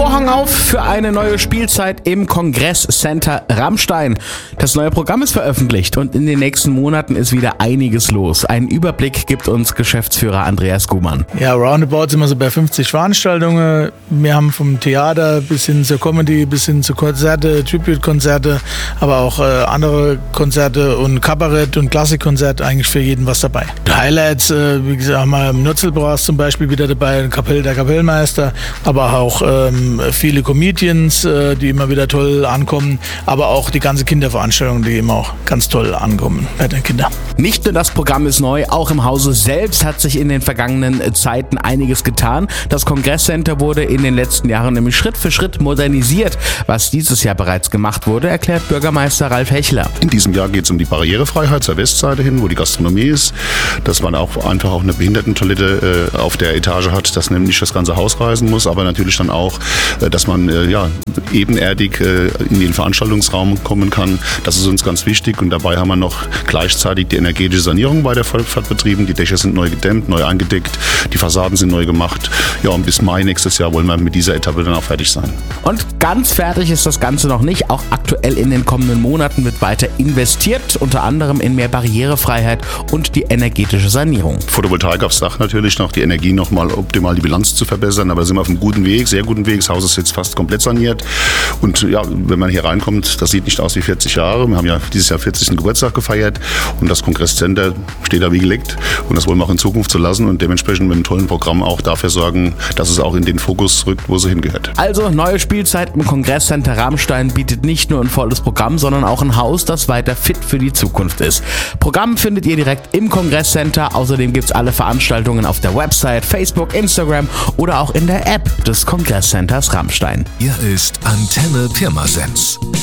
Vorhang auf für eine neue Spielzeit im Kongresscenter Rammstein. Das neue Programm ist veröffentlicht und in den nächsten Monaten ist wieder einiges los. Einen Überblick gibt uns Geschäftsführer Andreas Gumann. Ja, roundabout sind wir so bei 50 Veranstaltungen. Wir haben vom Theater bis hin zur Comedy, bis hin zu Konzerte, Tribute-Konzerte, aber auch andere Konzerte und Kabarett und Klassikkonzerte, eigentlich für jeden was dabei. Highlights, wie gesagt, haben wir im Nürzelbras zum Beispiel wieder dabei, der Kapellmeister, aber auch viele Comedians, die immer wieder toll ankommen, aber auch die ganze Kinderveranstaltung, die immer auch ganz toll ankommen bei den Kindern. Nicht nur das Programm ist neu, auch im Hause selbst hat sich in den vergangenen Zeiten einiges getan. Das Kongresscenter wurde in den letzten Jahren nämlich Schritt für Schritt modernisiert. Was dieses Jahr bereits gemacht wurde, erklärt Bürgermeister Ralf Hechler. In diesem Jahr geht es um die Barrierefreiheit zur Westseite hin, wo die Gastronomie ist, dass man auch einfach auch eine Behindertentoilette auf der Etage hat, dass nämlich das ganze Haus reisen muss, aber natürlich dann auch, dass man ebenerdig in den Veranstaltungsraum kommen kann. Das ist uns ganz wichtig und dabei haben wir noch gleichzeitig die energetische Sanierung bei der Volksfahrt betrieben. Die Dächer sind neu gedämmt, neu eingedeckt, die Fassaden sind neu gemacht. Ja, und bis Mai nächstes Jahr wollen wir mit dieser Etappe dann auch fertig sein. Und ganz fertig ist das Ganze noch nicht. Auch aktuell in den kommenden Monaten wird weiter investiert, unter anderem in mehr Barrierefreiheit und die energetische Sanierung. Photovoltaik aufs Dach natürlich noch, die Energie nochmal optimal die Bilanz zu verbessern, aber da sind wir auf einem guten Weg, sehr guten Weg. Das Haus ist jetzt fast komplett saniert und ja, wenn man hier reinkommt, das sieht nicht aus wie 40 Jahre. Wir haben ja dieses Jahr 40. Geburtstag gefeiert und das Kongresscenter steht da wie gelegt und das wollen wir auch in Zukunft so lassen und dementsprechend mit einem tollen Programm auch dafür sorgen, dass es auch in den Fokus rückt, wo es hingehört. Also neue Spielzeit im Kongresscenter Rammstein bietet nicht nur ein volles Programm, sondern auch ein Haus, das weiter fit für die Zukunft ist. Programm findet ihr direkt im Kongresscenter. Außerdem gibt es alle Veranstaltungen auf der Website, Facebook, Instagram oder auch in der App des Kongresscenters Rammstein. Hier ist Antenne Pirmasens.